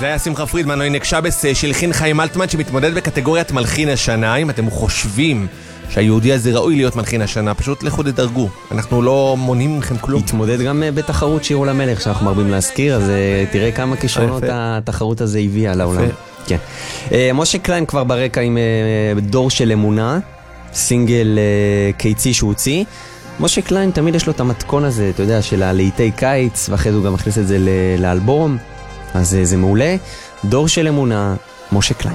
זה היה שמחה פרידמן, או הנה שבס שהלחין חיים אלטמן, שמתמודד בקטגוריית מלחין השנה. אם אתם חושבים שהיהודי הזה ראוי להיות מלחין השנה, פשוט לכו תדרגו, אנחנו לא מונעים מכם כלום. התמודד גם בתחרות שיר עולמלך שאנחנו מרבים להזכיר, אז תראה כמה כישרונות התחרות הזה הביאה לעולם. כן. משה קליין כבר ברקע עם דור של אמונה, סינגל קיצי שהוא הוציא. משה קליין תמיד יש לו את המתכון הזה, אתה יודע, של הלהיטי קיץ, ואחרי זה הוא גם מכניס את זה לאלבום, אז זה מעולה. דור של אמונה, משה קליין.